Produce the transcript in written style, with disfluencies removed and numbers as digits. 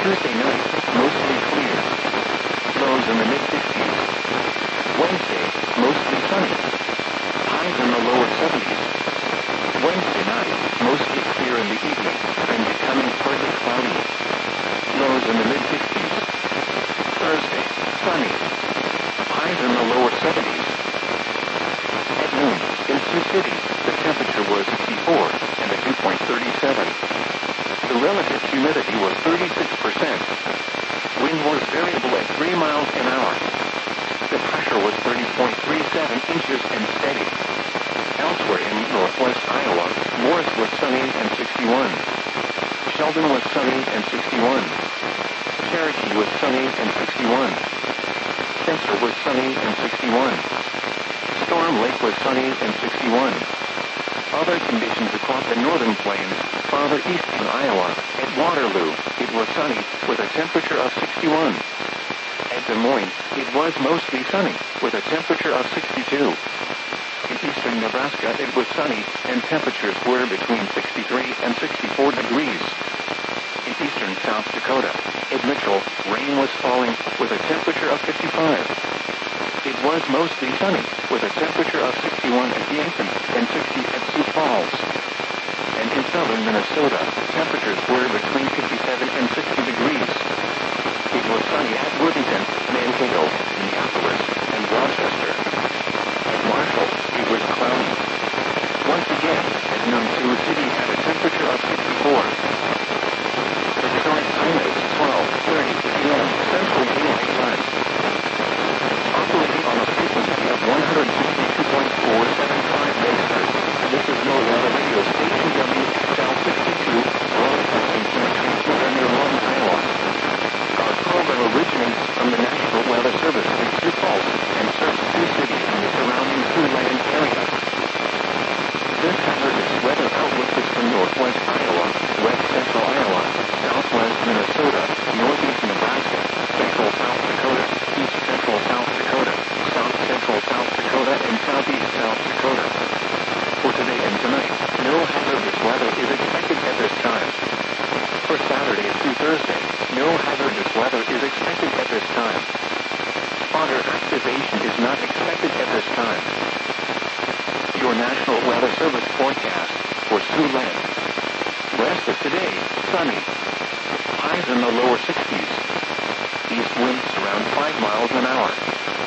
Tuesday night, mostly clear. Lows in the mid-60s. Wednesday, mostly sunny. Highs in the lower 70s. Wednesday night, mostly clear in the evening, and becoming partly cloudy. Lows in the mid-60s. Thursday, sunny. Highs in the lower 70s. At noon, in Sioux City, the temperature was 64, and the dew point 37. The relative humidity was 36%. Wind was variable at 3 miles an hour. The pressure was 30.37 inches and steady. Elsewhere in northwest Iowa, Morris was sunny and 61. Sheldon was sunny and 61. Cherokee was sunny and 61. Spencer was sunny and 61. Storm Lake was sunny and 61. Other conditions across the northern plains, farther east in Iowa, at Waterloo, it was sunny, with a temperature of 61. At Des Moines, it was mostly sunny, with a temperature of 62. In eastern Nebraska, it was sunny, and temperatures were between 63 and 64 degrees. In eastern South Dakota, at Mitchell, rain was falling, with a temperature of 55. It was mostly sunny, with a temperature of 61 at Yankton and 60 at Sioux Falls. And in southern Minnesota, temperatures were between 57 and 60 degrees. It was sunny at Worthington, Mankato, Minneapolis, and Rochester. At Marshall, it was cloudy. Once again, at noon Sioux City had a temperature of 64. The current time is 12:30 p.m. Central Daylight Time. Operating on a frequency of 162.475 MHz. This is NOAA Weather Radio Station WXL62, broadcasting from Chancellor near Lawton, Iowa. Our program originates from the National Weather Service in Sioux Falls and serves Sioux City and the surrounding Siouxland area. This hazardous weather outlook is from northwest Iowa, west central Iowa, southwest Minnesota, northeast Nebraska, central South Dakota, east central South Dakota, south central South Dakota, and southeast South Dakota. For today and tonight, no hazardous weather is expected at this time. For Saturday through Thursday, no hazardous weather is expected at this time. Spotter activation is not expected at this time. Your National Weather Service forecast for Siouxland. West of today, sunny. Highs in the lower 60s. East winds around 5 miles an hour.